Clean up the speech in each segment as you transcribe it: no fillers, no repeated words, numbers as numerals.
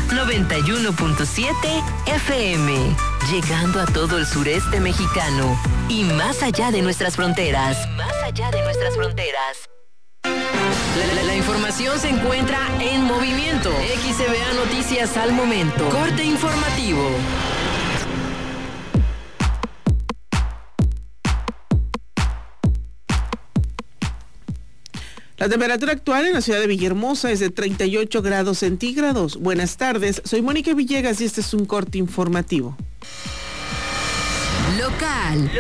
91.7 FM, llegando a todo el sureste mexicano y más allá de nuestras fronteras. La información se encuentra en movimiento. XCBA Noticias al momento. Corte informativo. La temperatura actual en la ciudad de Villahermosa es de 38 grados centígrados. Buenas tardes, soy Mónica Villegas y este es un corte informativo. Local.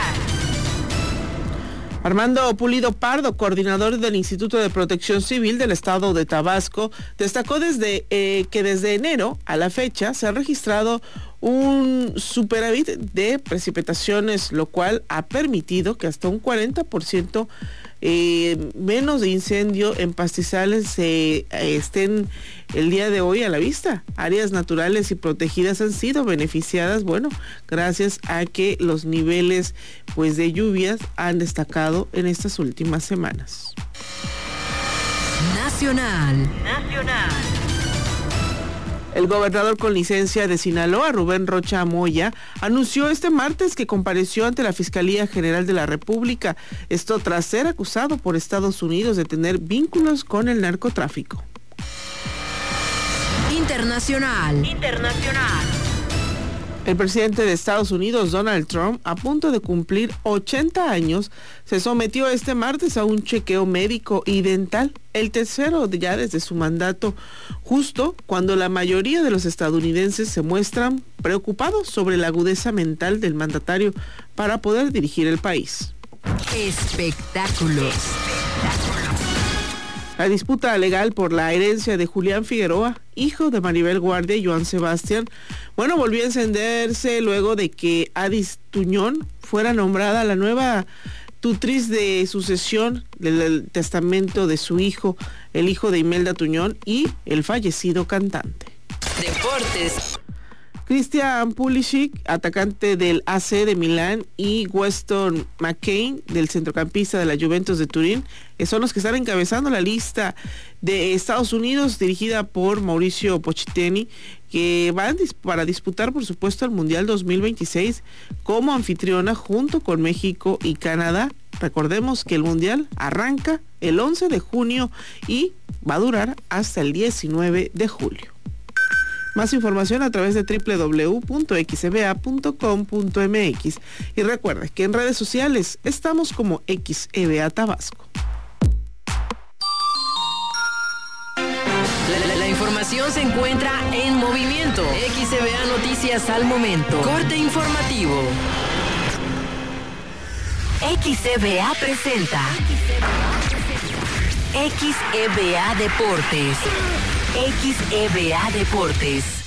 Armando Pulido Pardo, coordinador del Instituto de Protección Civil del Estado de Tabasco, destacó que desde enero a la fecha se ha registrado un superávit de precipitaciones, lo cual ha permitido que hasta un 40% menos de incendio en pastizales estén el día de hoy a la vista. Áreas naturales y protegidas han sido beneficiadas, gracias a que los niveles de lluvias han destacado en estas últimas semanas. Nacional. El gobernador con licencia de Sinaloa, Rubén Rocha Moya, anunció este martes que compareció ante la Fiscalía General de la República, esto tras ser acusado por Estados Unidos de tener vínculos con el narcotráfico. Internacional. El presidente de Estados Unidos, Donald Trump, a punto de cumplir 80 años, se sometió este martes a un chequeo médico y dental, el tercero ya desde su mandato, justo cuando la mayoría de los estadounidenses se muestran preocupados sobre la agudeza mental del mandatario para poder dirigir el país. Espectáculos. La disputa legal por la herencia de Julián Figueroa, hijo de Maribel Guardia y Joan Sebastián, volvió a encenderse luego de que Adis Tuñón fuera nombrada la nueva tutriz de sucesión del testamento de su hijo, el hijo de Imelda Tuñón y el fallecido cantante. Deportes. Christian Pulisic, atacante del AC de Milán, y Weston McKennie, del centrocampista de la Juventus de Turín, son los que están encabezando la lista de Estados Unidos, dirigida por Mauricio Pochettino, que van para disputar, por supuesto, el Mundial 2026 como anfitriona junto con México y Canadá. Recordemos que el Mundial arranca el 11 de junio y va a durar hasta el 19 de julio. Más información a través de www.xeba.com.mx y recuerda que en redes sociales estamos como XEBA Tabasco. La información se encuentra en movimiento. XEBA Noticias al momento. Corte informativo. XEBA presenta XEBA Deportes. XEBA Deportes.